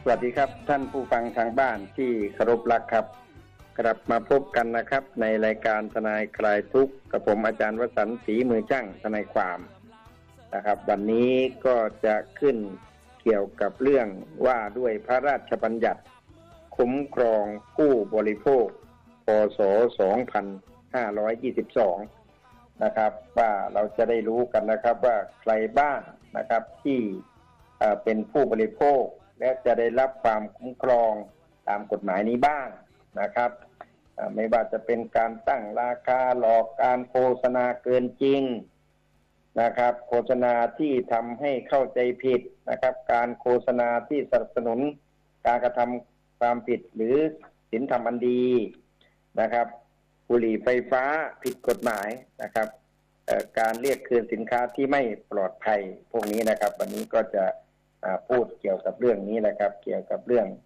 สวัสดีครับท่านผู้ฟังทางบ้านที่เคารพรักครับกลับมาพบกันนะครับในรายการทนายคลายทุกข์กับผมอาจารย์วสันต์ศรีมือช่างทนายความนะครับวันนี้ก็จะขึ้นเกี่ยวกับเรื่องว่าด้วยพระราชบัญญัติคุ้มครองผู้บริโภคพ.ศ. 2522นะครับว่าเราจะได้รู้กันนะครับว่าใครบ้างนะครับที่เป็นผู้บริโภคและจะได้รับความคุ้มครองตามกฎหมายนี้บ้างนะครับไม่ว่าจะเป็นการตั้งราคาหลอกการโฆษณาเกินจริงนะครับโฆษณาที่ทำให้เข้าใจผิดนะครับการโฆษณาที่สนับสนุนการกระทำความผิดหรือศีลธรรมอันดีนะครับบุหรี่ไฟฟ้าผิดกฎหมายนะครับการเรียกคืนสินค้าที่ไม่ปลอดภัยพวกนี้นะครับวันนี้ก็จะพูดเกี่ยวกับเรื่องนี้แหละครับเกี่ยวกับเรื่อง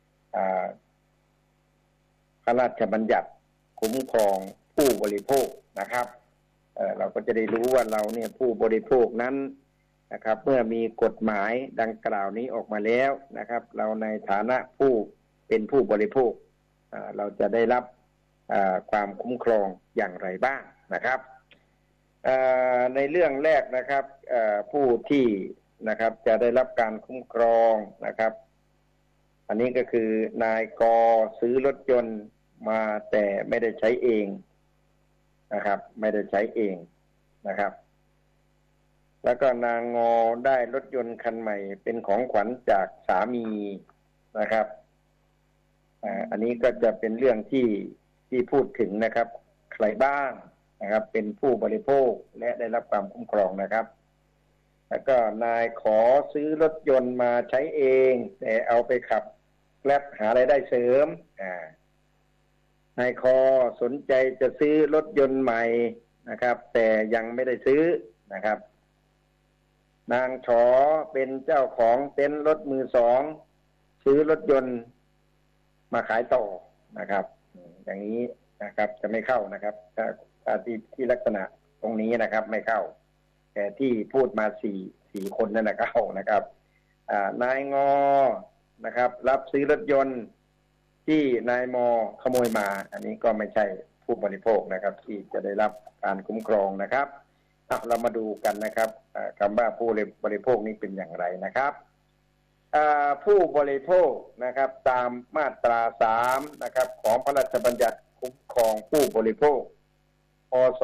พระราชบัญญัติคุ้มครองผู้บริโภคนะครับเราก็จะได้รู้ว่าเราเนี่ยผู้บริโภคนั้นนะครับเมื่อมีกฎหมายดังกล่าวนี้ออกมาแล้วนะครับเราในฐานะผู้เป็นผู้บริโภคเราจะได้รับความคุ้มครองอย่างไรบ้างนะครับในเรื่องแรกนะครับผู้ที่นะครับจะได้รับการคุ้มครองนะครับอันนี้ก็คือนายกซื้อรถยนต์มาแต่ไม่ได้ใช้เองนะครับไม่ได้ใช้เองนะครับแล้วก็นางงได้รถยนต์คันใหม่เป็นของขวัญจากสามีนะครับอันนี้ก็จะเป็นเรื่องที่พูดถึงนะครับใครบ้างนะครับเป็นผู้บริโภคและได้รับความคุ้มครองนะครับแล้วก็นายขอซื้อรถยนต์มาใช้เองแต่เอาไปขับแกร็บหารายได้เสริมนายคอสนใจจะซื้อรถยนต์ใหม่นะครับแต่ยังไม่ได้ซื้อนะครับนางฉอเป็นเจ้าของเต็นท์รถมือสองซื้อรถยนต์มาขายต่อนะครับอย่างนี้นะครับจะไม่เข้านะครับถ้าที่ลักษณะตรงนี้นะครับไม่เข้าแต่ที่พูดมาสี่คนนั่นนะเข้านะครับนายงอนะครับรับซื้อรถยนต์ที่นายมอขโมยมาอันนี้ก็ไม่ใช่ผู้บริโภคนะครับที่จะได้รับการคุ้มครองนะครับเรามาดูกันนะครับคำว่าผู้บริโภคนี้เป็นอย่างไรนะครับผู้บริโภคนะครับตามมาตรา3นะครับของพระราชบัญญัติคุ้มครองผู้บริโภคพ.ศ.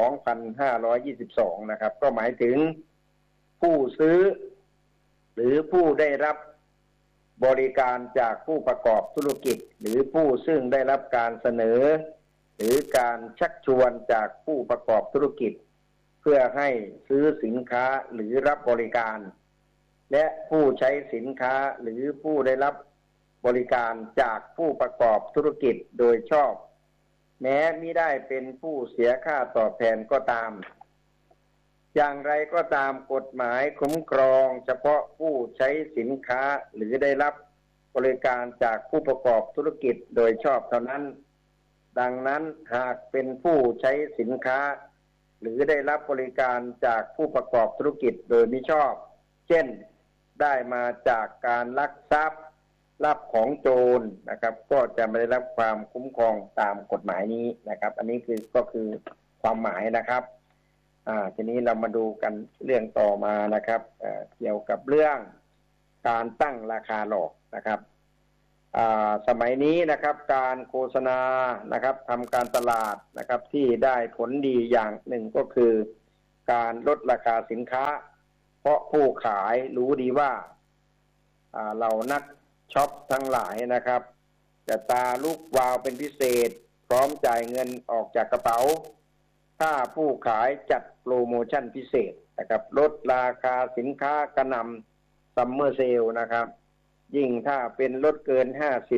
2522นะครับก็หมายถึงผู้ซื้อหรือผู้ได้รับบริการจากผู้ประกอบธุรกิจหรือผู้ซึ่งได้รับการเสนอหรือการชักชวนจากผู้ประกอบธุรกิจเพื่อให้ซื้อสินค้าหรือรับบริการและผู้ใช้สินค้าหรือผู้ได้รับบริการจากผู้ประกอบธุรกิจโดยชอบแม้มิได้เป็นผู้เสียค่าตอบแทนก็ตามอย่างไรก็ตามกฎหมายคุ้มครองเฉพาะผู้ใช้สินค้าหรือได้รับบริการจากผู้ประกอบธุรกิจโดยชอบเท่านั้นดังนั้นหากเป็นผู้ใช้สินค้าหรือได้รับบริการจากผู้ประกอบธุรกิจโดยมิชอบเช่นได้มาจากการลักทรัพย์รับของโจรนะครับก็จะไม่ได้รับความคุ้มครองตามกฎหมายนี้นะครับอันนี้ก็คือความหมายนะครับทีนี้เรามาดูกันเรื่องต่อมานะครับเกี่ยวกับเรื่องการตั้งราคาหลอกนะครับสมัยนี้นะครับการโฆษณานะครับทำการตลาดนะครับที่ได้ผลดีอย่างหนึ่งก็คือการลดราคาสินค้าเพราะผู้ขายรู้ดีว่าเรานักช็อปทั้งหลายนะครับจะตาลุกวาวเป็นพิเศษพร้อมจ่ายเงินออกจากกระเป๋าถ้าผู้ขายจัดโปรโมชั่นพิเศษนะครับลดราคาสินค้ากระหน่ำซัมเมอร์เซลนะครับยิ่งถ้าเป็นลดเกิน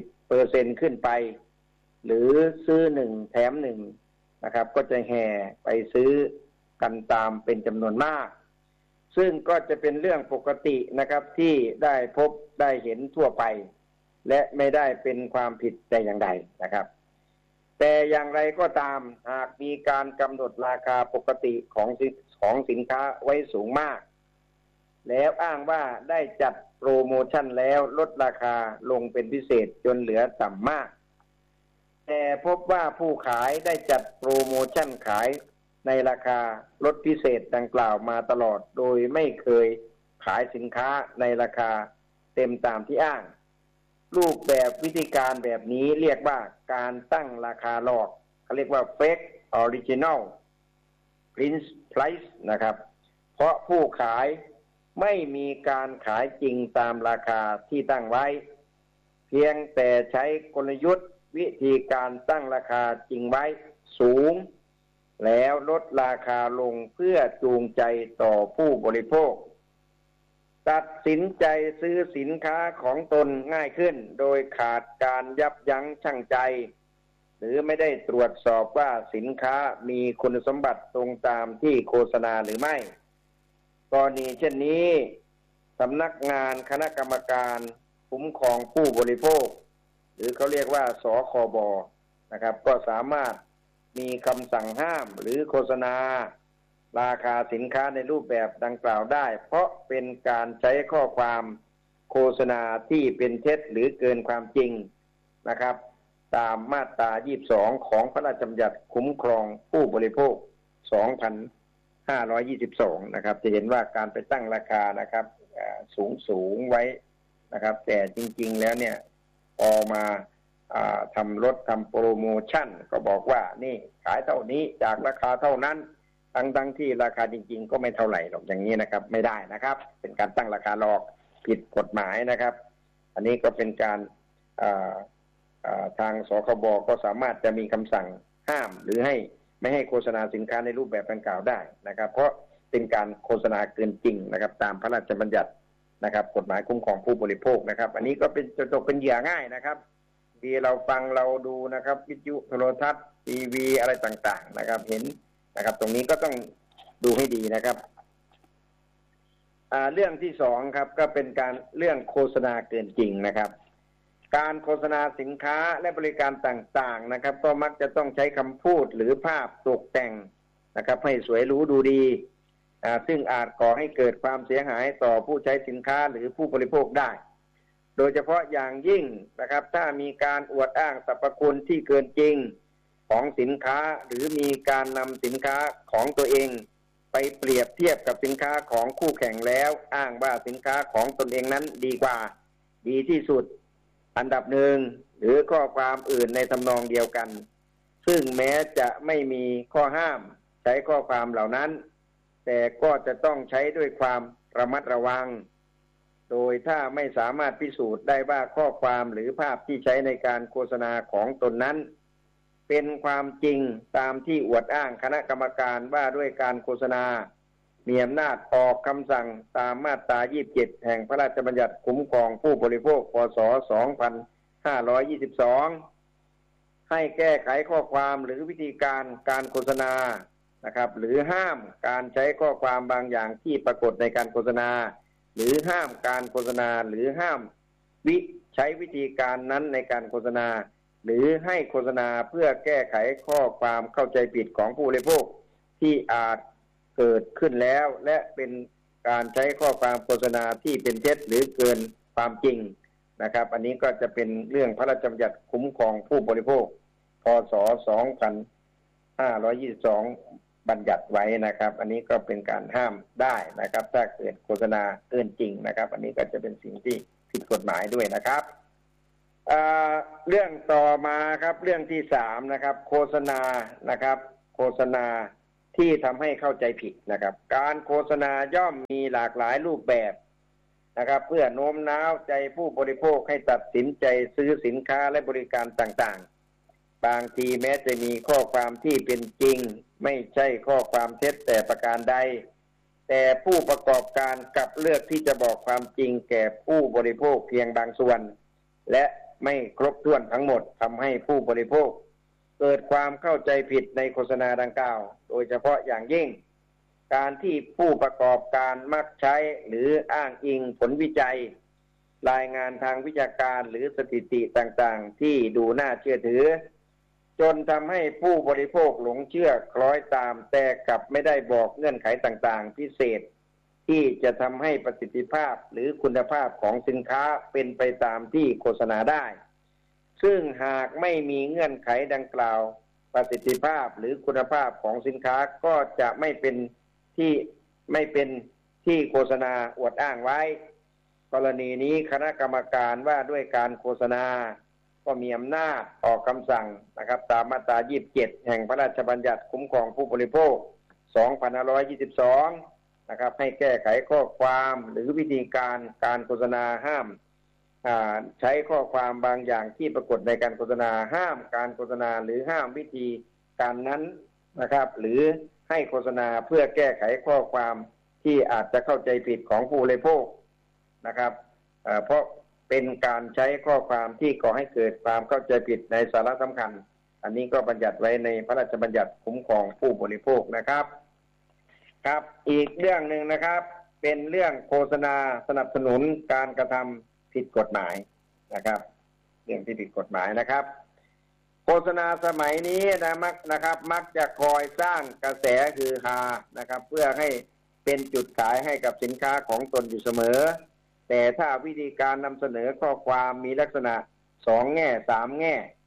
50% ขึ้นไปหรือซื้อ1แถม1นะครับก็จะแห่ไปซื้อกันตามเป็นจำนวนมากซึ่งก็จะเป็นเรื่องปกตินะครับที่ได้พบได้เห็นทั่วไปและไม่ได้เป็นความผิดแต่อย่างใดนะครับแต่อย่างไรก็ตามหากมีการกำหนดราคาปกติของสินค้าไว้สูงมากแล้วอ้างว่าได้จัดโปรโมชั่นแล้วลดราคาลงเป็นพิเศษจนเหลือต่ำมากแต่พบว่าผู้ขายได้จัดโปรโมชั่นขายในราคาลดพิเศษดังกล่าวมาตลอดโดยไม่เคยขายสินค้าในราคาเต็มตามที่อ้างรูปแบบวิธีการแบบนี้เรียกว่าการตั้งราคาหลอกเขาเรียกว่า fake original price นะครับเพราะผู้ขายไม่มีการขายจริงตามราคาที่ตั้งไว้เพียงแต่ใช้กลยุทธ์วิธีการตั้งราคาจริงไว้สูงแล้วลดราคาลงเพื่อจูงใจต่อผู้บริโภคตัดสินใจซื้อสินค้าของตนง่ายขึ้นโดยขาดการยับยั้งชั่งใจหรือไม่ได้ตรวจสอบว่าสินค้ามีคุณสมบัติตรงตามที่โฆษณาหรือไม่กรณีเช่นนี้สำนักงานคณะกรรมการคุ้มครองผู้บริโภคหรือเขาเรียกว่าสคบนะครับก็สามารถมีคำสั่งห้ามหรือโฆษณาราคาสินค้าในรูปแบบดังกล่าวได้เพราะเป็นการใช้ข้อความโฆษณาที่เป็นเท็จหรือเกินความจริงนะครับตามมาตรา22ของพระราชบัญญัติคุ้มครองผู้บริโภค2522นะครับจะเห็นว่าการไปตั้งราคานะครับสูงไว้นะครับแต่จริงๆแล้วเนี่ยพอมาทำลดทำโปรโมชั่นก็บอกว่านี่ขายเท่านี้จากราคาเท่านั้นทั้งที่ราคาจริงๆก็ไม่เท่าไหร่หรอกอย่างนี้นะครับไม่ได้นะครับเป็นการตั้งราคาหลอกผิดกฎหมายนะครับอันนี้ก็เป็นการทางสคบก็สามารถจะมีคำสั่งห้ามหรือให้ไม่ให้โฆษณาสินค้าในรูปแบบดังกล่าวได้นะครับเพราะเป็นการโฆษณาเกินจริงนะครับตามพระราชบัญญัตินะครับกฎหมายคุ้มครองผู้บริโภคนะครับอันนี้ก็เป็นจะตกเป็นเหยื่อง่ายนะครับที่เราฟังเราดูนะครับวิทยุโทรทัศน์ทีวีอะไรต่างๆนะครับเห็นนะครับตรงนี้ก็ต้องดูให้ดีนะครับเรื่องที่สองครับก็เป็นการเรื่องโฆษณาเกินจริงนะครับการโฆษณาสินค้าและบริการต่างๆนะครับก็มักจะต้องใช้คำพูดหรือภาพตกแต่งนะครับให้สวยหรูดูดีซึ่งอาจก่อให้เกิดความเสียหายต่อผู้ใช้สินค้าหรือผู้บริโภคได้โดยเฉพาะอย่างยิ่งนะครับถ้ามีการอวดอ้างสรรพคุณที่เกินจริงของสินค้าหรือมีการนำสินค้าของตัวเองไปเปรียบเทียบกับสินค้าของคู่แข่งแล้วอ้างว่าสินค้าของตนเองนั้นดีกว่าดีที่สุดอันดับหนึ่งหรือข้อความอื่นในทำนองเดียวกันซึ่งแม้จะไม่มีข้อห้ามใช้ข้อความเหล่านั้นแต่ก็จะต้องใช้ด้วยความระมัดระวังโดยถ้าไม่สามารถพิสูจน์ได้ว่าข้อความหรือภาพที่ใช้ในการโฆษณาของตนนั้นเป็นความจริงตามที่อวดอ้างคณะกรรมการว่าด้วยการโฆษณามีอำนาจออกคำสั่งตามมาตรา27แห่งพระราชบัญญัติคุ้มครองผู้บริโภคพ.ศ. 2522ให้แก้ไขข้อความหรือวิธีการโฆษณานะครับหรือห้ามการใช้ข้อความบางอย่างที่ปรากฏในการโฆษณาหรือห้ามการโฆษณาหรือห้ามใช้วิธีการนั้นในการโฆษณาหรือให้โฆษณาเพื่อแก้ไขข้อความเข้าใจผิดของผู้บริโภคที่อาจเกิดขึ้นแล้วและเป็นการใช้ข้อความโฆษณาที่เป็นเท็จหรือเกินความจริงนะครับอันนี้ก็จะเป็นเรื่องพระราชบัญญัติคุ้มครองผู้บริโภคพ.ศ. 2522บัญญัติไว้นะครับอันนี้ก็เป็นการห้ามได้นะครับถ้าเกิดโฆษณาเกินจริงนะครับอันนี้ก็จะเป็นสิ่งที่ผิดกฎหมายด้วยนะครับเรื่องต่อมาครับเรื่องที่3นะครับโฆษณานะครับโฆษณาที่ทำให้เข้าใจผิดนะครับการโฆษณาย่อมมีหลากหลายรูปแบบนะครับเพื่อโน้มน้าวใจผู้บริโภคให้ตัดสินใจซื้อสินค้าและบริการต่างๆบางทีแม้จะมีข้อความที่เป็นจริงไม่ใช่ข้อความเท็จแต่ประการใดแต่ผู้ประกอบการกลับเลือกที่จะบอกความจริงแก่ผู้บริโภคเพียงบางส่วนและไม่ครบถ้วนทั้งหมดทำให้ผู้บริโภคเกิดความเข้าใจผิดในโฆษณาดังกล่าวโดยเฉพาะอย่างยิ่งการที่ผู้ประกอบการมักใช้หรืออ้างอิงผลวิจัยรายงานทางวิชาการหรือสถิติต่างๆที่ดูน่าเชื่อถือจนทำให้ผู้บริโภคหลงเชื่อคล้อยตามแต่กลับไม่ได้บอกเงื่อนไขต่างๆพิเศษที่จะทำให้ประสิทธิภาพหรือคุณภาพของสินค้าเป็นไปตามที่โฆษณาได้ซึ่งหากไม่มีเงื่อนไขดังกล่าวประสิทธิภาพหรือคุณภาพของสินค้าก็จะไม่เป็นที่โฆษณาอวดอ้างไว้กรณีนี้คณะกรรมการว่าด้วยการโฆษณาก็มีอำนาจออกคำสั่งนะครับตามมาตรา 27 แห่งพระราชบัญญัติคุ้มครองผู้บริโภค 2522 นะครับให้แก้ไขข้อความหรือวิธีการโฆษณาห้ามใช้ข้อความบางอย่างที่ปรากฏในการโฆษณาห้ามการโฆษณาหรือห้ามวิธีการนั้นนะครับหรือให้โฆษณาเพื่อแก้ไขข้อความที่อาจจะเข้าใจผิดของผู้บริโภคนะครับเพราะเป็นการใช้ข้อความที่ก่อให้เกิดความเข้าใจผิดในสาระสำคัญอันนี้ก็บัญญัติไว้ในพระราชบัญญัติคุ้มครองผู้บริโภคนะครับครับอีกเรื่องหนึ่งนะครับเป็นเรื่องโฆษณาสนับสนุนการกระทำผิดกฎหมายนะครับเรื่องที่ผิดกฎหมายนะครับโฆษณาสมัยนี้มักจะคอยสร้างกระแสฮือฮานะครับเพื่อให้เป็นจุดขายให้กับสินค้าของตนอยู่เสมอแต่ถ้าวิธีการนำเสนอข้อความมีลักษณะ2 แง่ 3 แง่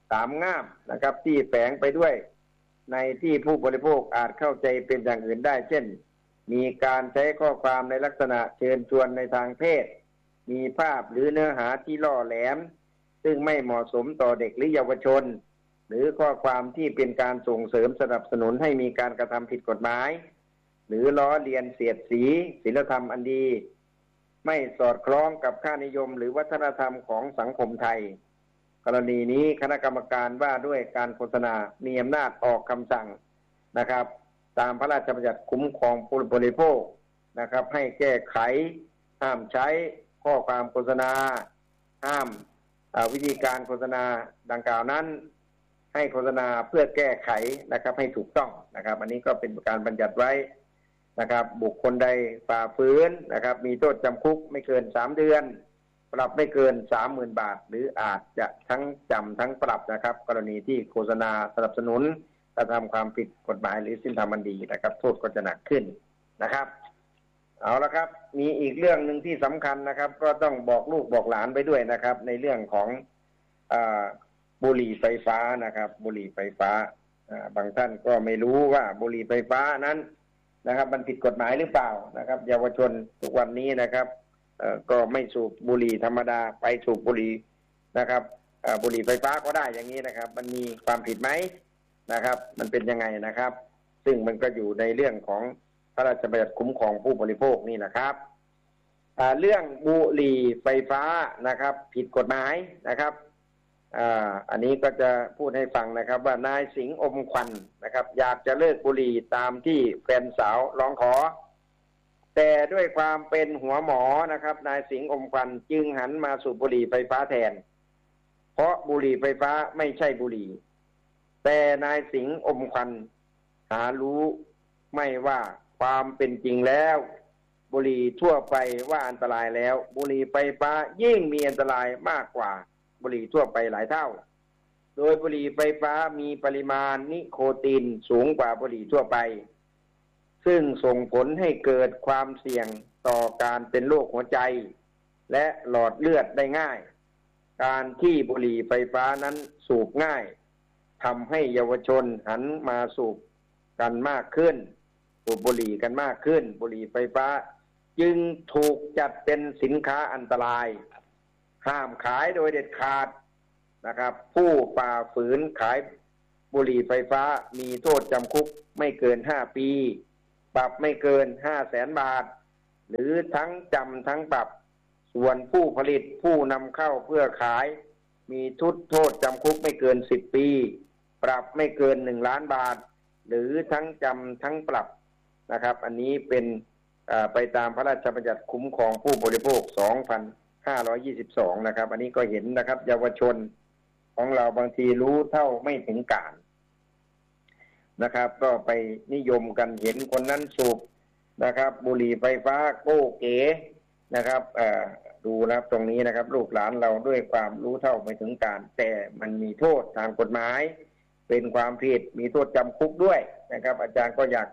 3 ง่ามนะครับที่แฝงไปด้วยในที่ผู้บริโภคอาจเข้าใจเป็นอย่างอื่นได้เช่นมีการใช้ข้อความในลักษณะเชิญชวนในทางเพศมีภาพหรือเนื้อหาที่ล่อแหลมซึ่งไม่เหมาะสมต่อเด็กหรือเยาวชนหรือข้อความที่เป็นการส่งเสริมสนับสนุนให้มีการกระทำผิดกฎหมายหรือล้อเลียนเสียดสีศีลธรรมอันดีไม่สอดคล้องกับค่านิยมหรือวัฒนธรรมของสังคมไทยกรณีนี้คณะกรรมการว่าด้วยการโฆษณามีอำนาจออกคำสั่งนะครับตามพระราชบัญญัติคุ้มครองผู้บริโภคนะครับให้แก้ไขห้ามใช้ข้อความโฆษณาห้ามวิธีการโฆษณาดังกล่าวนั้นให้โฆษณาเพื่อแก้ไขนะครับให้ถูกต้องนะครับอันนี้ก็เป็นการบัญญัติไว้นะครับบุคคลใดฝ่าฝืนนะครับมีโทษจำคุกไม่เกิน3 เดือนปรับไม่เกิน 30,000 บาทหรืออาจจะทั้งจำทั้งปรับนะครับกรณีที่โฆษณาสนับสนุนกระทำความผิดกฎหมายหรือศีลธรรมอันดีนะครับโทษก็จะหนักขึ้นนะครับเอาละครับมีอีกเรื่องหนึ่งที่สำคัญนะครับก็ต้องบอกลูกบอกหลานไปด้วยนะครับในเรื่องของบุหรี่ไฟฟ้านะครับบุหรี่ไฟฟ้าบางท่านก็ไม่รู้ว่าบุหรี่ไฟฟ้านั้นนะครับมันผิดกฎหมายหรือเปล่านะครับเยาวชนทุกวันนี้นะครับก็ไม่สูบบุหรี่ธรรมดาไปสูบบุหรี่นะครับบุหรี่ไฟฟ้าก็ได้อย่างนี้นะครับมันมีความผิดไหมนะครับมันเป็นยังไงนะครับซึ่งมันก็อยู่ในเรื่องของพระราชบัญญัติคุ้มครองผู้บริโภคนี่นะครับเรื่องบุหรี่ไฟฟ้านะครับผิดกฎหมายนะครับอันนี้ก็จะพูดให้ฟังนะครับว่านายสิงห์อมควันนะครับอยากจะเลิกบุหรี่ตามที่แฟนสาวร้องขอแต่ด้วยความเป็นหัวหมอนะครับนายสิงห์อมควันจึงหันมาสูบบุหรี่ไฟฟ้าแทนเพราะบุหรี่ไฟฟ้าไม่ใช่บุหรี่แต่นายสิงห์อมควันหารู้ไม่ว่าความเป็นจริงแล้วบุหรี่ทั่วไปว่าอันตรายแล้วบุหรี่ไฟฟ้ายิ่งมีอันตรายมากกว่าบุหรี่ทั่วไปหลายเท่าโดยบุหรี่ไฟฟ้ามีปริมาณนิโคตินสูงกว่าบุหรี่ทั่วไปซึ่งส่งผลให้เกิดความเสี่ยงต่อการเป็นโรคหัวใจและหลอดเลือดได้ง่ายการที่บุหรี่ไฟฟ้านั้นสูบง่ายทำให้เยาวชนหันมาสูบกันมากขึ้นสูบบุหรี่กันมากขึ้นบุหรี่ไฟฟ้าจึงถูกจัดเป็นสินค้าอันตรายห้ามขายโดยเด็ดขาดนะครับผู้ฝ่าฝืนขายบุหรี่ไฟฟ้ามีโทษจำคุกไม่เกิน5 ปีปรับไม่เกิน500,000 บาทหรือทั้งจำทั้งปรับส่วนผู้ผลิตผู้นำเข้าเพื่อขายมีโทษจำคุกไม่เกิน10 ปีปรับไม่เกิน1 ล้านบาทหรือทั้งจำทั้งปรับนะครับอันนี้เป็นไปตามพระราชบัญญัติคุ้มครองผู้บริโภค 2522 นะครับอันนี้ก็เห็นนะครับเยาวชนของเราบางทีรู้เท่าไม่ถึงการนะครับก็ไปนิยมกันเห็นคนนั้นสูบนะครับบุหรี่ไฟฟ้าโก้เก๋นะครับดูนะครับตรงนี้นะครับลูกหลานเราด้วยความรู้เท่าไม่ถึงการแต่มันมีโทษทางกฎหมายเป็นความผิดมีโทษจำคุกด้วยนะครับอาจารย์ก็อยาก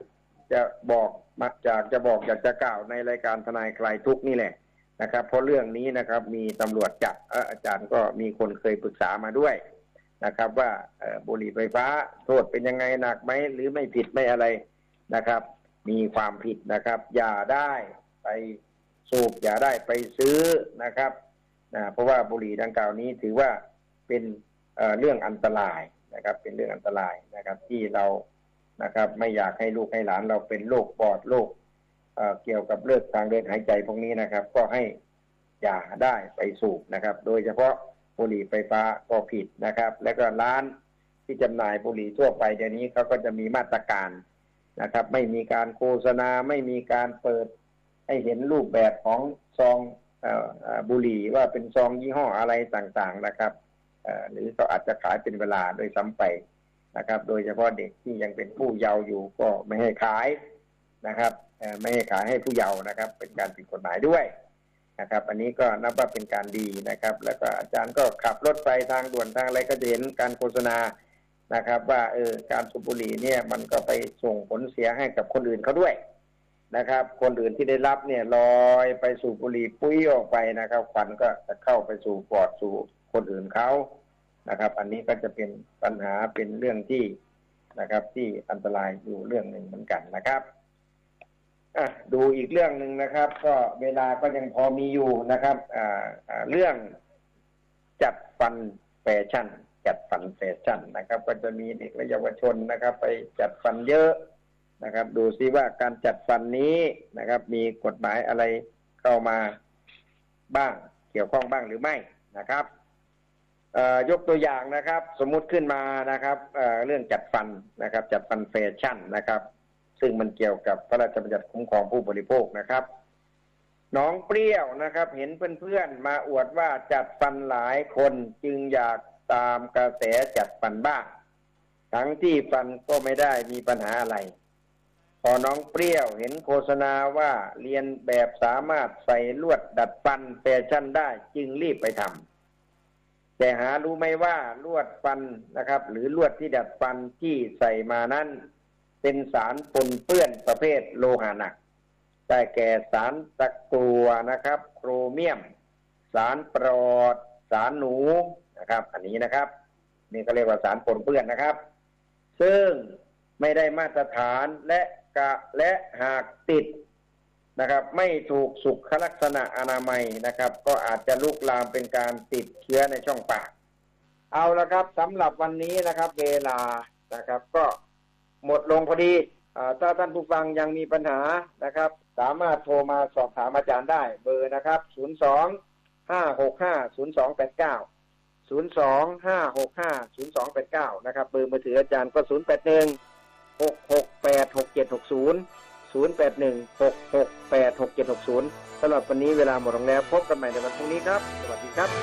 จะบอกอยากจะกล่าวในรายการทนายคลายทุกข์นี่แหละนะครับเพราะเรื่องนี้นะครับมีตำรวจจับอาจารย์ก็มีคนเคยปรึกษามาด้วยนะครับว่าบุหรี่ไฟฟ้าโทษเป็นยังไงหนักไหมหรือไม่ผิดไม่อะไรนะครับมีความผิดนะครับอย่าได้ไปสูบอย่าได้ไปซื้อนะครับเพราะว่าบุหรี่ดังกล่าวนี้ถือว่าเป็นเรื่องอันตรายนะครับเป็นเรื่องอันตรายนะครับที่เรานะครับไม่อยากให้ลูกให้หลานเราเป็นโรคปอดโรคเกี่ยวกับเลือดทางเดินหายใจพวกนี้นะครับก็ให้อย่าได้ไปสูบนะครับโดยเฉพาะบุหรี่ไฟฟ้าก็ผิดนะครับแล้วก็ร้านที่จำหน่ายบุหรี่ทั่วไปเดี๋ยวนี้เขาก็จะมีมาตรการนะครับไม่มีการโฆษณาไม่มีการเปิดให้เห็นรูปแบบของซองบุหรี่ว่าเป็นซองยี่ห้ออะไรต่างๆนะครับหรือก็อาจจะขายเป็นเวลาโดยซ้ำไปนะครับโดยเฉพาะเด็กที่ยังเป็นผู้เยาว์อยู่ก็ไม่ให้ขายนะครับไม่ให้ขายให้ผู้เยาว์นะครับเป็นการผิดกฎหมายด้วยนะครับอันนี้ก็นับว่าเป็นการดีนะครับแล้วก็อาจารย์ก็ขับรถไปทางด่วนทางอะไรก็จะเห็นการโฆษณานะครับว่าการสูบบุหรี่เนี่ยมันก็ไปส่งผลเสียให้กับคนอื่นเขาด้วยนะครับคนอื่นที่ได้รับเนี่ยลอยไปสูบบุหรี่ปุ้ยออกไปนะครับควันก็จะเข้าไปสู่ปอดสู่คนอื่นเขานะครับอันนี้ก็จะเป็นปัญหาเป็นเรื่องที่นะครับที่อันตรายอยู่เรื่องหนึ่งเหมือนกันนะครับดูอีกเรื่องหนึ่งนะครับก็เวลาก็ยังพอมีอยู่นะครับเรื่องจัดฟันแฟชั่นนะครับก็จะมีเด็กและเยาวชนนะครับไปจัดฟันเยอะนะครับดูซิว่าการจัดฟันนี้นะครับมีกฎหมายอะไรเข้ามาบ้างเกี่ยวข้องบ้างหรือไม่นะครับยกตัวอย่างนะครับสมมุติขึ้นมานะครับเรื่องจัดฟันนะครับจัดฟันแฟชั่นนะครับซึ่งมันเกี่ยวกับพระราชบัญญัติคุ้มครองผู้บริโภคนะครับน้องเปรี้ยวนะครับเห็นเพื่อนๆมาอวดว่าจัดฟันหลายคนจึงอยากตามกระแสจัดฟันบ้างทั้งที่ฟันก็ไม่ได้มีปัญหาอะไรพอน้องเปรี้ยวเห็นโฆษณาว่าเรียนแบบสามารถใส่ลวดดัดฟันแฟชั่นได้จึงรีบไปทำแต่หารู้ไหมว่าลวดฟันนะครับหรือลวดที่ดัดฟันที่ใส่มานั้นเป็นสารปนเปื้อนประเภทโลหะหนักได้แก่สารตะกั่วนะครับโครเมียมสารปรอดสารหนูนะครับอันนี้นะครับนี่ก็เรียกว่าสารปนเปื้อนนะครับซึ่งไม่ได้มาตรฐานและหากติดนะครับไม่ถูกสุขลักษณะอนามัยนะครับก็อาจจะลุกลามเป็นการติดเชื้อในช่องปากเอาละครับสำหรับวันนี้นะครับเวลานะครับก็หมดลงพอดีถ้าท่านผู้ฟังยังมีปัญหานะครับสามารถโทรมาสอบถามอาจารย์ได้เบอร์นะครับ02-565-0289 นะครับเบอร์มือถืออาจารย์ก็081-668-6760 081-668-6760สำหรับวันนี้เวลาหมดลงแล้วพบกันใหม่ในวันพรุ่งนี้ครับสวัสดีครับ